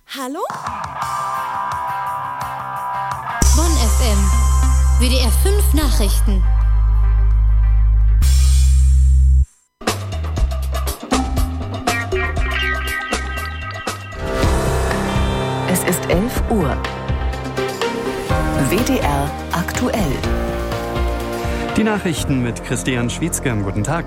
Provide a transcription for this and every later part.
Hallo? Bonn FM. WDR 5 Nachrichten. Es ist 11 Uhr. WDR aktuell. Die Nachrichten mit Christian Schwietzke. Guten Tag.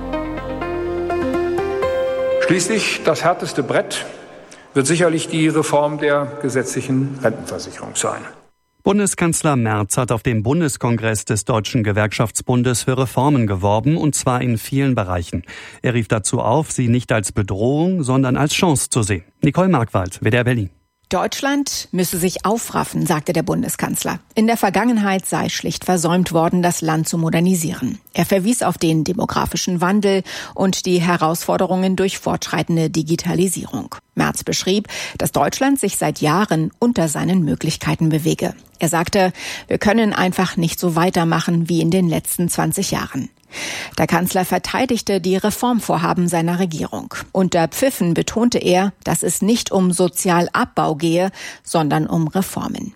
Schließlich das härteste Brett wird sicherlich die Reform der gesetzlichen Rentenversicherung sein. Bundeskanzler Merz hat auf dem Bundeskongress des Deutschen Gewerkschaftsbundes für Reformen geworben, und zwar in vielen Bereichen. Er rief dazu auf, sie nicht als Bedrohung, sondern als Chance zu sehen. Nicole Markwald, WDR Berlin. Deutschland müsse sich aufraffen, sagte der Bundeskanzler. In der Vergangenheit sei schlicht versäumt worden, das Land zu modernisieren. Er verwies auf den demografischen Wandel und die Herausforderungen durch fortschreitende Digitalisierung. Merz beschrieb, dass Deutschland sich seit Jahren unter seinen Möglichkeiten bewege. Er sagte, wir können einfach nicht so weitermachen wie in den letzten 20 Jahren. Der Kanzler verteidigte die Reformvorhaben seiner Regierung. Unter Pfiffen betonte er, dass es nicht um Sozialabbau gehe, sondern um Reformen.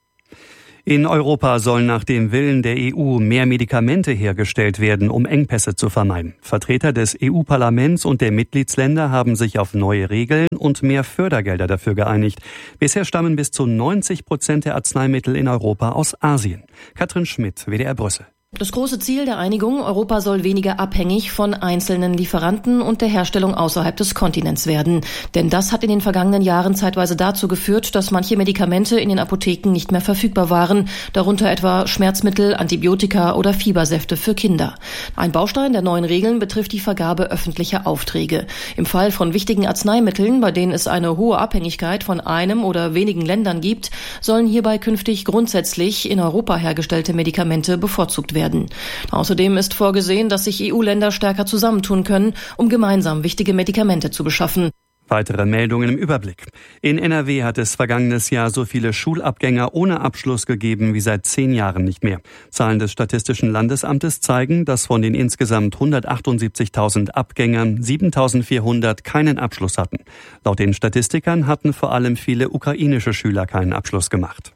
In Europa sollen nach dem Willen der EU mehr Medikamente hergestellt werden, um Engpässe zu vermeiden. Vertreter des EU-Parlaments und der Mitgliedsländer haben sich auf neue Regeln und mehr Fördergelder dafür geeinigt. Bisher stammen bis zu 90% der Arzneimittel in Europa aus Asien. Katrin Schmidt, WDR Brüssel. Das große Ziel der Einigung, Europa soll weniger abhängig von einzelnen Lieferanten und der Herstellung außerhalb des Kontinents werden. Denn das hat in den vergangenen Jahren zeitweise dazu geführt, dass manche Medikamente in den Apotheken nicht mehr verfügbar waren, darunter etwa Schmerzmittel, Antibiotika oder Fiebersäfte für Kinder. Ein Baustein der neuen Regeln betrifft die Vergabe öffentlicher Aufträge. Im Fall von wichtigen Arzneimitteln, bei denen es eine hohe Abhängigkeit von einem oder wenigen Ländern gibt, sollen hierbei künftig grundsätzlich in Europa hergestellte Medikamente bevorzugt werden. Außerdem ist vorgesehen, dass sich EU-Länder stärker zusammentun können, um gemeinsam wichtige Medikamente zu beschaffen. Weitere Meldungen im Überblick. In NRW hat es vergangenes Jahr so viele Schulabgänger ohne Abschluss gegeben wie seit 10 Jahren nicht mehr. Zahlen des Statistischen Landesamtes zeigen, dass von den insgesamt 178.000 Abgängern 7.400 keinen Abschluss hatten. Laut den Statistikern hatten vor allem viele ukrainische Schüler keinen Abschluss gemacht.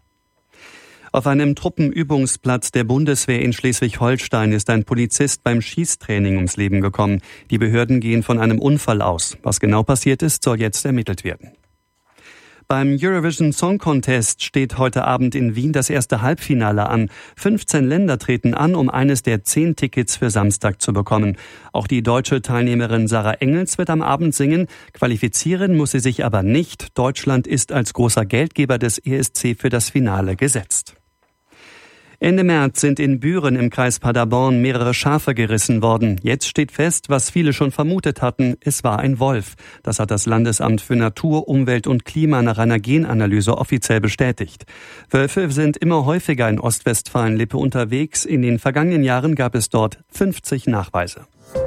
Auf einem Truppenübungsplatz der Bundeswehr in Schleswig-Holstein ist ein Polizist beim Schießtraining ums Leben gekommen. Die Behörden gehen von einem Unfall aus. Was genau passiert ist, soll jetzt ermittelt werden. Beim Eurovision Song Contest steht heute Abend in Wien das erste Halbfinale an. 15 Länder treten an, um eines der 10 Tickets für Samstag zu bekommen. Auch die deutsche Teilnehmerin Sarah Engels wird am Abend singen. Qualifizieren muss sie sich aber nicht. Deutschland ist als großer Geldgeber des ESC für das Finale gesetzt. Ende März sind in Büren im Kreis Paderborn mehrere Schafe gerissen worden. Jetzt steht fest, was viele schon vermutet hatten, es war ein Wolf. Das hat das Landesamt für Natur, Umwelt und Klima nach einer Genanalyse offiziell bestätigt. Wölfe sind immer häufiger in Ostwestfalen-Lippe unterwegs. In den vergangenen Jahren gab es dort 50 Nachweise.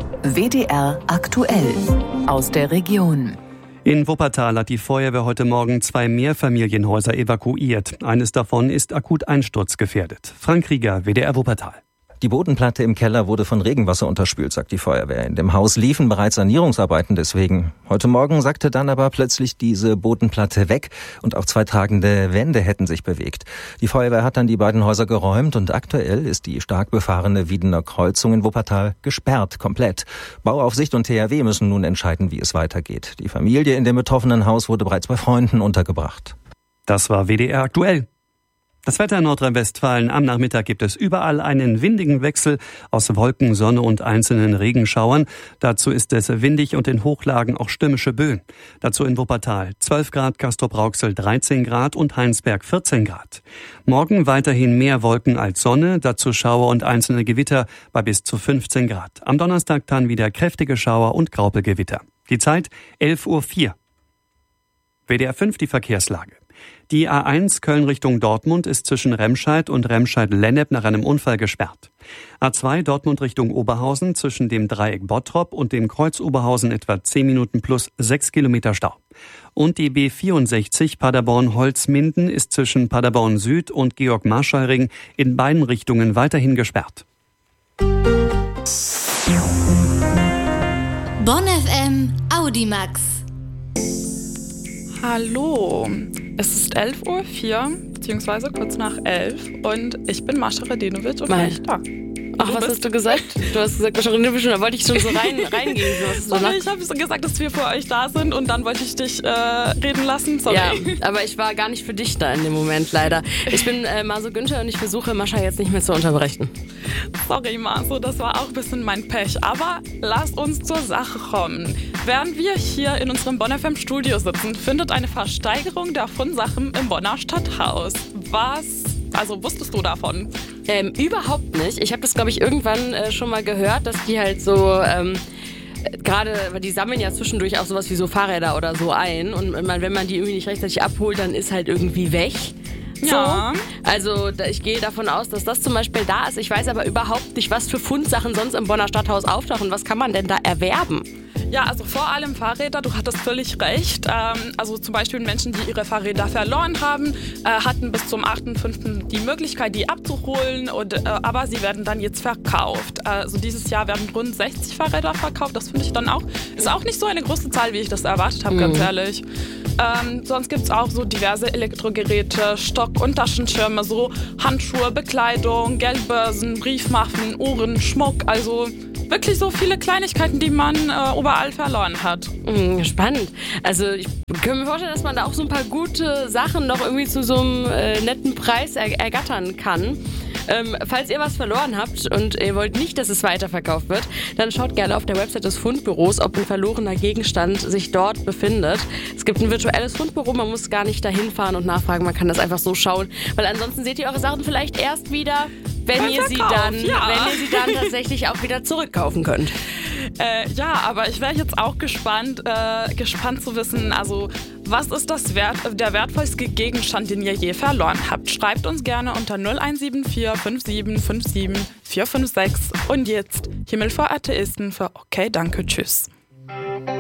WDR aktuell aus der Region. In Wuppertal hat die Feuerwehr heute Morgen 2 Mehrfamilienhäuser evakuiert. Eines davon ist akut einsturzgefährdet. Frank Rieger, WDR Wuppertal. Die Bodenplatte im Keller wurde von Regenwasser unterspült, sagt die Feuerwehr. In dem Haus liefen bereits Sanierungsarbeiten deswegen. Heute Morgen sagte dann aber plötzlich diese Bodenplatte weg und auch 2 tragende Wände hätten sich bewegt. Die Feuerwehr hat dann die beiden Häuser geräumt und aktuell ist die stark befahrene Wiedener Kreuzung in Wuppertal gesperrt, komplett. Bauaufsicht und THW müssen nun entscheiden, wie es weitergeht. Die Familie in dem betroffenen Haus wurde bereits bei Freunden untergebracht. Das war WDR aktuell. Das Wetter in Nordrhein-Westfalen. Am Nachmittag gibt es überall einen windigen Wechsel aus Wolken, Sonne und einzelnen Regenschauern. Dazu ist es windig und in Hochlagen auch stürmische Böen. Dazu in Wuppertal 12 Grad, Castrop-Rauxel 13 Grad und Heinsberg 14 Grad. Morgen weiterhin mehr Wolken als Sonne, dazu Schauer und einzelne Gewitter bei bis zu 15 Grad. Am Donnerstag dann wieder kräftige Schauer und Graupelgewitter. Die Zeit 11:04 Uhr. WDR 5 die Verkehrslage. Die A1 Köln Richtung Dortmund ist zwischen Remscheid und Remscheid-Lennep nach einem Unfall gesperrt. A2 Dortmund Richtung Oberhausen zwischen dem Dreieck Bottrop und dem Kreuz Oberhausen etwa 10 Minuten plus 6 Kilometer Stau. Und die B64 Paderborn-Holzminden ist zwischen Paderborn Süd und Georg-Marschall-Ring in beiden Richtungen weiterhin gesperrt. Bonn FM Audimax. Hallo, es ist 11:04 Uhr, beziehungsweise kurz nach 11 und ich bin Mascha Radinovic und ich da. Ach, was hast du gesagt? Du hast gesagt, Mascha Radinovic, da wollte ich schon so reingehen. Ich habe so gesagt, dass wir für euch da sind und dann wollte ich dich reden lassen. Sorry. Ja, aber ich war gar nicht für dich da in dem Moment, leider. Ich bin Maso Günther und ich versuche, Mascha jetzt nicht mehr zu unterbrechen. Sorry, Maso, das war auch ein bisschen mein Pech. Aber lasst uns zur Sache kommen. Während wir hier in unserem Bonn FM Studio sitzen, findet eine Versteigerung der Fundsachen im Bonner Stadthaus. Wusstest du davon? Überhaupt nicht. Ich habe das, glaube ich, irgendwann schon mal gehört, dass die halt so... Gerade, weil die sammeln ja zwischendurch auch sowas wie so Fahrräder oder so ein. Und wenn man die irgendwie nicht rechtzeitig abholt, dann ist halt irgendwie weg. Ja. So. Also ich gehe davon aus, dass das zum Beispiel da ist. Ich weiß aber überhaupt nicht, was für Fundsachen sonst im Bonner Stadthaus auftauchen. Was kann man denn da erwerben? Ja, also vor allem Fahrräder, du hattest völlig recht. Also zum Beispiel Menschen, die ihre Fahrräder verloren haben, hatten bis zum 8.5. die Möglichkeit, die abzuholen, aber sie werden dann jetzt verkauft. Also dieses Jahr werden rund 60 Fahrräder verkauft, das finde ich dann auch, ist auch nicht so eine große Zahl, wie ich das erwartet habe, ganz ehrlich. Sonst gibt es auch so diverse Elektrogeräte, Stock- und Taschenschirme, so Handschuhe, Bekleidung, Geldbörsen, Briefmarken, Uhren, Schmuck, also wirklich so viele Kleinigkeiten, die man überall verloren hat. Spannend. Also ich kann mir vorstellen, dass man da auch so ein paar gute Sachen noch irgendwie zu so einem netten Preis ergattern kann. Falls ihr was verloren habt und ihr wollt nicht, dass es weiterverkauft wird, dann schaut gerne auf der Website des Fundbüros, ob ein verlorener Gegenstand sich dort befindet. Es gibt ein virtuelles Fundbüro, man muss gar nicht dahin fahren und nachfragen, man kann das einfach so schauen, weil ansonsten seht ihr eure Sachen vielleicht erst wieder, wenn ihr sie dann tatsächlich auch wieder zurückkaufen könnt. Ja, aber ich wäre jetzt auch gespannt zu wissen, also was ist der wertvollste Gegenstand, den ihr je verloren habt? Schreibt uns gerne unter 0174 5757 456 und jetzt Himmel vor Atheisten für Okay, danke, tschüss.